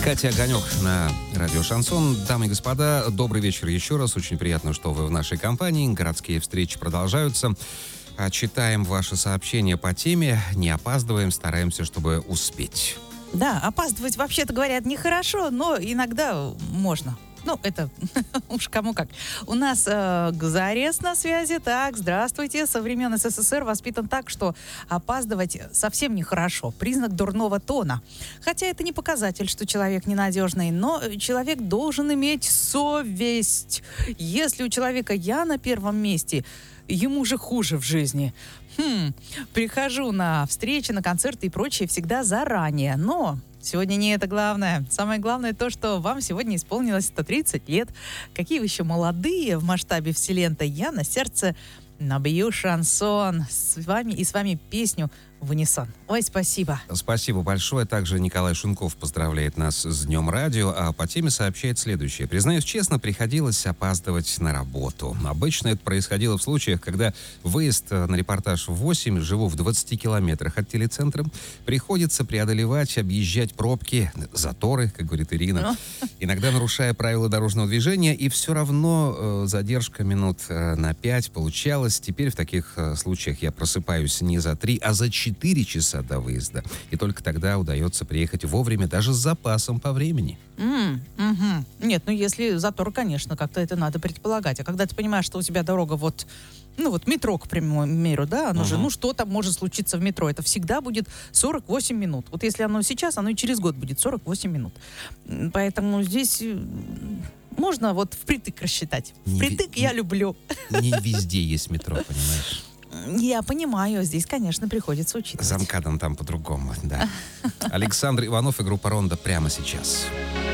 Катя Огонек на радио «Шансон». Дамы и господа, добрый вечер еще раз. Очень приятно, что вы в нашей компании. Городские встречи продолжаются. Читаем ваши сообщения по теме. Не опаздываем, стараемся, чтобы успеть. Да, опаздывать, вообще-то говорят, нехорошо, но иногда можно. Ну, это уж кому как. У нас Гзарес на связи. Так, здравствуйте. Со времен СССР воспитан так, что опаздывать совсем нехорошо. Признак дурного тона. Хотя это не показатель, что человек ненадежный, но человек должен иметь совесть. Если у человека «я» на первом месте, ему же хуже в жизни. Прихожу на встречи, на концерты и прочее всегда заранее. Но сегодня не это главное. Самое главное то, что вам сегодня исполнилось 130 лет. Какие вы еще молодые в масштабе вселенной. Я на сердце набью шансон. С вами песню в унисон. Ой, спасибо. Спасибо большое. Также Николай Шунков поздравляет нас с Днем радио, а по теме сообщает следующее. Признаюсь честно, приходилось опаздывать на работу. Обычно это происходило в случаях, когда выезд на репортаж в 8, живу в 20 километрах от телецентра, приходится преодолевать, объезжать пробки, заторы, как говорит Ирина, иногда нарушая правила дорожного движения, и все равно задержка минут на 5 получалась. Теперь в таких случаях я просыпаюсь не за 3, а за 4 часа до выезда. И только тогда удается приехать вовремя, даже с запасом по времени. Нет, ну если затор, конечно, как-то это надо предполагать. А когда ты понимаешь, что у тебя дорога вот метро, к примеру, да, оно же, что там может случиться в метро? Это всегда будет 48 минут. Вот если оно сейчас, оно и через год будет 48 минут. Поэтому здесь можно вот впритык рассчитать. Впритык я люблю. Не везде есть метро, понимаешь? Я понимаю, здесь, конечно, приходится учитывать. За МКАДом там по-другому, да. Александр Иванов и группа «Рондо» прямо сейчас.